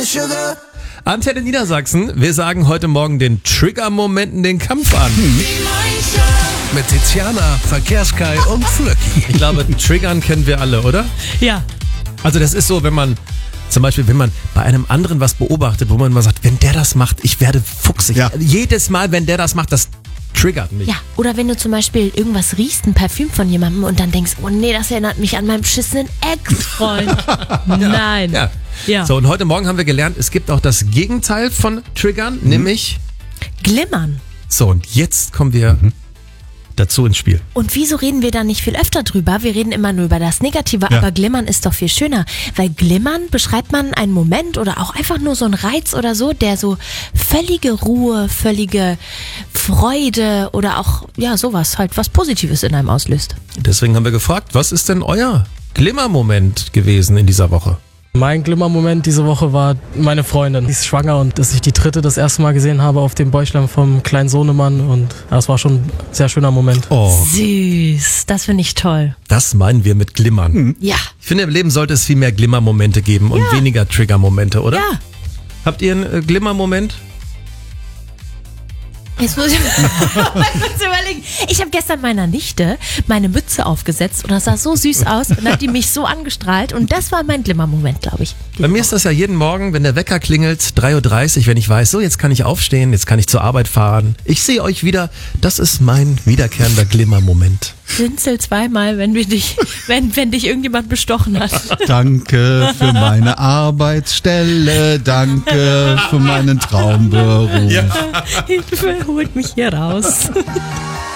Antenne Niedersachsen, wir sagen heute Morgen den Trigger-Momenten den Kampf an. Mit Tiziana, Verkehrskai und Flöcki. Ich glaube, Triggern kennen wir alle, oder? Ja. Also das ist so, wenn man bei einem anderen was beobachtet, wo man immer sagt, wenn der das macht, ich werde fuchsig. Ja. Jedes Mal, wenn der das macht, das triggert mich. Ja, oder wenn du zum Beispiel irgendwas riechst, ein Parfüm von jemandem und dann denkst, oh nee, das erinnert mich an meinen beschissenen Ex-Freund. Nein. Ja. Ja. So, und heute Morgen haben wir gelernt, es gibt auch das Gegenteil von Triggern, nämlich Glimmern. so, und jetzt kommen wir dazu ins Spiel. Und wieso reden wir da nicht viel öfter drüber? Wir reden immer nur über das Negative, Ja. aber Glimmern ist doch viel schöner. Weil Glimmern beschreibt man einen Moment oder auch einfach nur so einen Reiz oder so, der so völlige Ruhe, völlige Freude oder auch, ja, sowas halt, was Positives in einem auslöst. Deswegen haben wir gefragt, was ist denn euer Glimmermoment gewesen in dieser Woche? Mein Glimmermoment diese Woche war meine Freundin. Die ist schwanger und dass ich die dritte das erste Mal gesehen habe auf dem Bäuchlein vom kleinen Sohnemann und das war schon ein sehr schöner Moment. Oh, Süß, das finde ich toll. das meinen wir mit Glimmern. Ja. Ich finde, im Leben sollte es viel mehr Glimmermomente geben und weniger Triggermomente, oder? Ja. Habt ihr einen Glimmermoment? Jetzt muss ich kurz überlegen. Ich habe gestern meiner Nichte meine Mütze aufgesetzt und das sah so süß aus und hat die mich so angestrahlt und das war mein Glimmermoment, glaube ich. Bei mir ist das ja jeden Morgen, wenn der Wecker klingelt, 3:30 Uhr, wenn ich weiß, so jetzt kann ich aufstehen, jetzt kann ich zur Arbeit fahren. Ich sehe euch wieder, das ist mein wiederkehrender Glimmermoment. Blinzel zweimal, wenn dich irgendjemand bestochen hat. Danke für meine Arbeitsstelle, danke für meinen Traumberuf. Hilfe, holt mich hier raus.